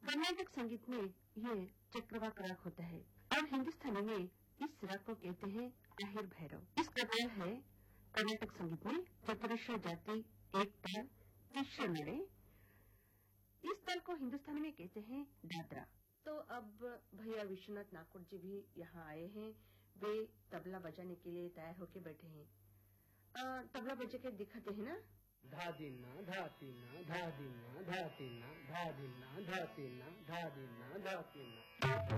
कर्नाटक संगीत में ये चक्रवाक राग होता है और हिंदुस्तानी में इस राग को कहते हैं আহিर भैरव। इस प्रकार है कर्नाटक संगीत में चतुरस्र जाति, एक ताल, मिश्र नड़े। इस ताल को हिंदुस्तानी में कहते हैं दादरा। तो अब भैया विश्वनाथ नागपुर जी भी यहाँ आए हैं। वे तबला बजाने के लिए तैयार होके बैठे हैं। तबला बजा के दिखाते हैं ना। धादिन्ना धातिन्ना धादिन्ना धातिन्ना धादिन्ना धातिन्ना धादिन्ना धातिन्ना।